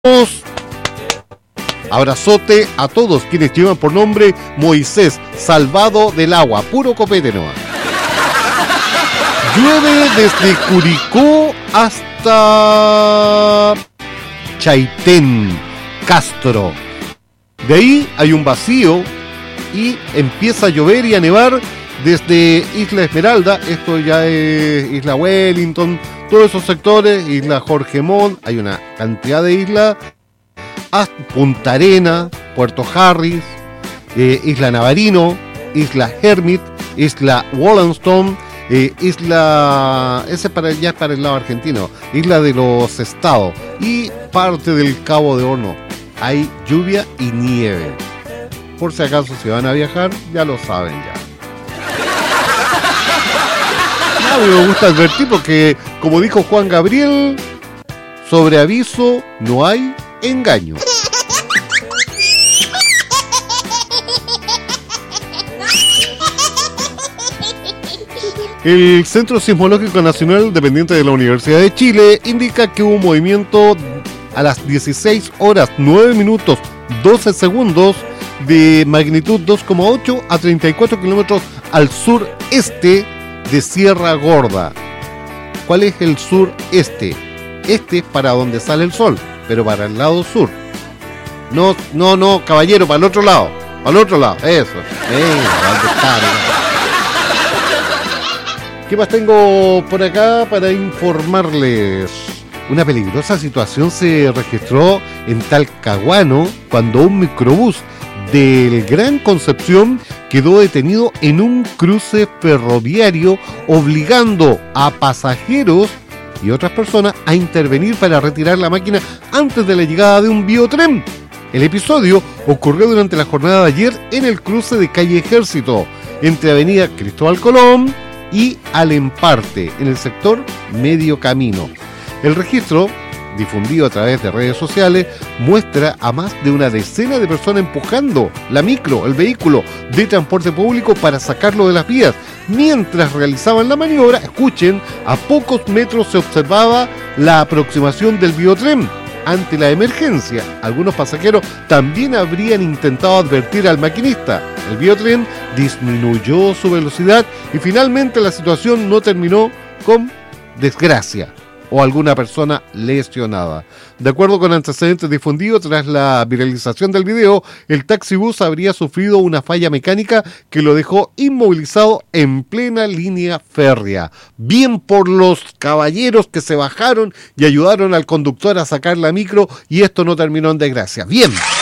Abrazote a todos quienes llevan por nombre Moisés, salvado del agua, puro copete nomás. Llueve desde Curicó hasta Chaitén, Castro. De ahí hay un vacío y empieza a llover y a nevar desde Isla Esmeralda, esto ya es Isla Wellington, todos esos sectores, Isla Jorge Montt, hay una cantidad de islas, hasta Punta Arena, Puerto Harris, Isla Navarino, Isla Hermit, Isla Wollaston, Isla, ese ya es para el lado argentino, Isla de los Estados y parte del Cabo de Horno. Hay lluvia y nieve. Por si acaso si van a viajar, ya lo saben ya. A mí me gusta advertir porque, como dijo Juan Gabriel, sobre aviso no hay engaño. El Centro Sismológico Nacional, dependiente de la Universidad de Chile, indica que hubo un movimiento a las 16 horas 9 minutos 12 segundos de magnitud 2,8 a 34 kilómetros al sureste de Sierra Gorda. ¿Cuál es el sureste? Este es para donde sale el sol, pero para el lado sur. No, caballero, para el otro lado. Eso. ¿Qué más tengo por acá para informarles? Una peligrosa situación se registró en Talcahuano cuando un microbús del Gran Concepción quedó detenido en un cruce ferroviario, obligando a pasajeros y otras personas a intervenir para retirar la máquina antes de la llegada de un biotren. El episodio ocurrió durante la jornada de ayer en el cruce de calle Ejército, entre avenida Cristóbal Colón y Alemparte, en el sector Medio Camino. El registro, difundido a través de redes sociales, muestra a más de una decena de personas empujando la micro, el vehículo de transporte público para sacarlo de las vías. Mientras realizaban la maniobra, escuchen, a pocos metros se observaba la aproximación del biotren. Ante la emergencia, algunos pasajeros también habrían intentado advertir al maquinista. El biotren disminuyó su velocidad y finalmente la situación no terminó con desgracia o alguna persona lesionada. De acuerdo con antecedentes difundidos tras la viralización del video, el taxibús habría sufrido una falla mecánica que lo dejó inmovilizado en plena línea férrea. Bien por los caballeros que se bajaron y ayudaron al conductor a sacar la micro y esto no terminó en desgracia. Bien.